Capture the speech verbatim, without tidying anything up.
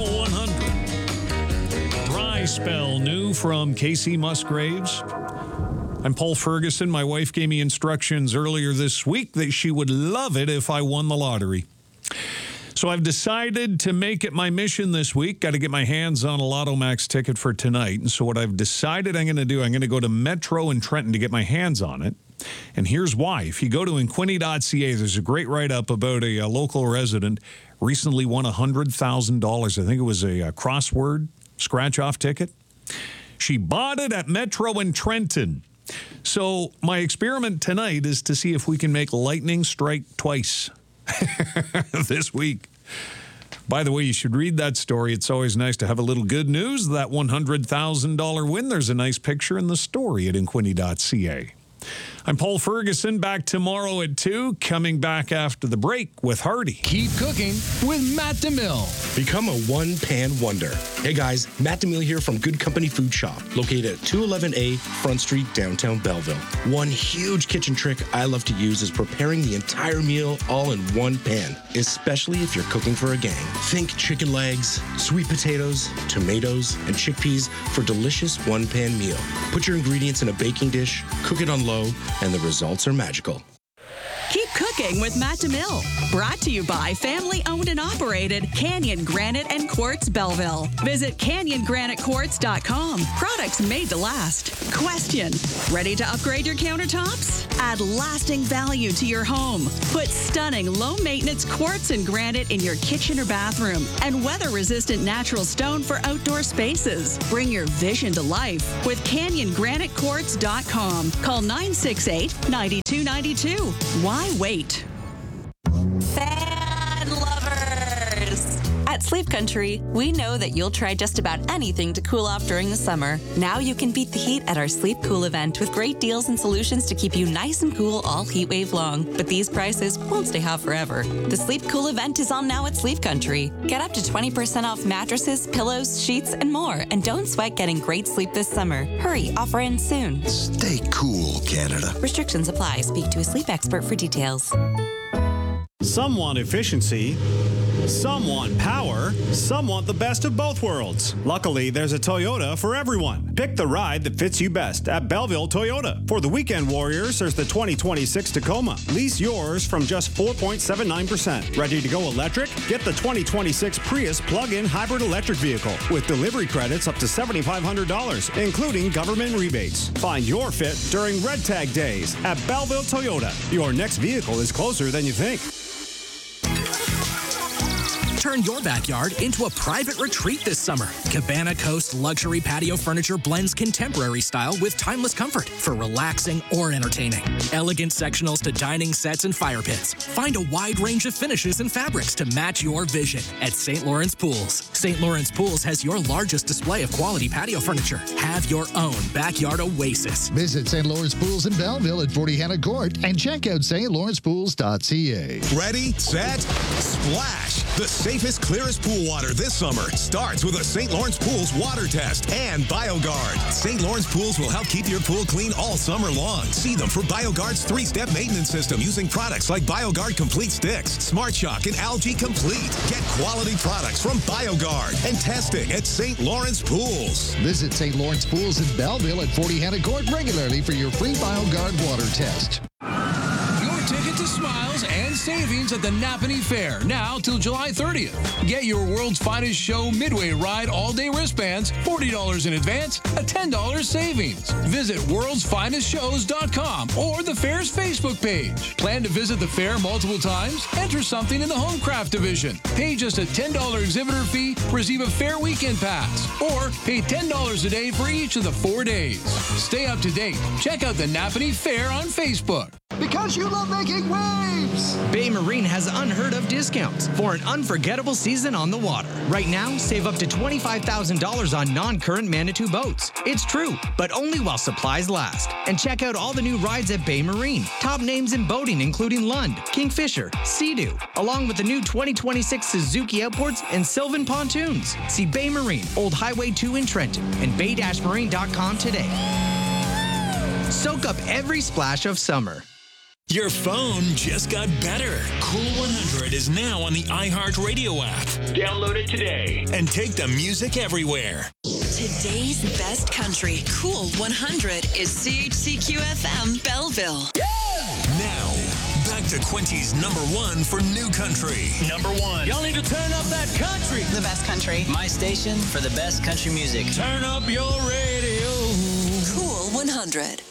one hundred. Dry spell new from Casey Musgraves. I'm Paul Ferguson. My wife gave me instructions earlier this week that she would love it if I won the lottery. So I've decided to make it my mission this week. Got to get my hands on a Lotto Max ticket for tonight. And so what I've decided I'm going to do, I'm going to go to Metro in Trenton to get my hands on it. And here's why. If you go to inquini dot c a, there's a great write-up about a, a local resident recently won one hundred thousand dollars. I think it was a, a crossword scratch-off ticket. She bought it at Metro in Trenton. So my experiment tonight is to see if we can make lightning strike twice this week. By the way, you should read that story. It's always nice to have a little good news. That one hundred thousand dollars win, there's a nice picture in the story at inquini dot c a. I'm Paul Ferguson, back tomorrow at two, coming back after the break with Hardy. Keep cooking with Matt DeMille. Become a one-pan wonder. Hey guys, Matt DeMille here from Good Company Food Shop, located at two eleven A Front Street, downtown Belleville. One huge kitchen trick I love to use is preparing the entire meal all in one pan, especially if you're cooking for a gang. Think chicken legs, sweet potatoes, tomatoes, and chickpeas for delicious one-pan meal. Put your ingredients in a baking dish, cook it on low, and the results are magical. Keep cooking with Matt DeMille. Brought to you by family-owned and operated Canyon Granite and Quartz Belleville. Visit canyon granite quartz dot com. Products made to last. Question: ready to upgrade your countertops? Add lasting value to your home. Put stunning low-maintenance quartz and granite in your kitchen or bathroom, and weather-resistant natural stone for outdoor spaces. Bring your vision to life with canyon granite quartz dot com. Call nine six eight, nine two nine two. Why wait? Fan lovers! At Sleep Country, we know that you'll try just about anything to cool off during the summer. Now you can beat the heat at our Sleep Cool event with great deals and solutions to keep you nice and cool all heat wave long. But these prices won't stay hot forever. The Sleep Cool event is on now at Sleep Country. Get up to twenty percent off mattresses, pillows, sheets, and more. And don't sweat getting great sleep this summer. Hurry, offer ends soon. Stay cool, Canada. Restrictions apply. Speak to a sleep expert for details. Some want efficiency, some want power, some want the best of both worlds. Luckily, there's a Toyota for everyone. Pick the ride that fits you best at Belleville Toyota. For the weekend warriors, there's the twenty twenty-six Tacoma. Lease yours from just four point seven nine percent. Ready to go electric? Get the twenty twenty-six Prius plug-in hybrid electric vehicle with delivery credits up to seven thousand five hundred dollars, including government rebates. Find your fit during Red Tag Days at Belleville Toyota. Your next vehicle is closer than you think. Turn your backyard into a private retreat this summer. Cabana Coast luxury patio furniture blends contemporary style with timeless comfort for relaxing or entertaining. Elegant sectionals to dining sets and fire pits. Find a wide range of finishes and fabrics to match your vision at Saint Lawrence Pools. Saint Lawrence Pools has your largest display of quality patio furniture. Have your own backyard oasis. Visit Saint Lawrence Pools in Belleville at forty Hannah Court and check out st lawrence pools dot c a. Ready, set, splash! The safest, clearest pool water this summer starts with a Saint Lawrence Pools water test and BioGuard. Saint Lawrence Pools will help keep your pool clean all summer long. See them for BioGuard's three-step maintenance system using products like BioGuard Complete Sticks, Smart Shock, and Algae Complete. Get quality products from BioGuard and test it at Saint Lawrence Pools. Visit Saint Lawrence Pools in Belleville at forty Hannah Court regularly for your free BioGuard water test. Ticket to smiles and savings at the Napanee Fair, now till July thirtieth. Get your world's finest show Midway Ride all-day wristbands, forty dollars in advance, a ten dollars savings. Visit worlds finest shows dot com or the fair's Facebook page. Plan to visit the fair multiple times? Enter something in the Homecraft division. Pay just a ten dollars exhibitor fee, receive a fair weekend pass, or pay ten dollars a day for each of the four days. Stay up to date. Check out the Napanee Fair on Facebook. Because you love making waves! Bay Marine has unheard of discounts for an unforgettable season on the water. Right now, save up to twenty-five thousand dollars on non-current Manitou boats. It's true, but only while supplies last. And check out all the new rides at Bay Marine. Top names in boating including Lund, Kingfisher, Sea-Doo, along with the new twenty twenty-six Suzuki Outboards and Sylvan Pontoons. See Bay Marine, Old Highway two in Trenton, and bay dash marine dot com today. Soak up every splash of summer. Your phone just got better. Cool one hundred is now on the iHeartRadio app. Download it today and take the music everywhere. Today's best country, Cool one hundred, is C H C Q F M Belleville. Now, back to Quincy's number one for new country. Number one. Y'all need to turn up that country. The best country. My station for the best country music. Turn up your radio. Cool one hundred.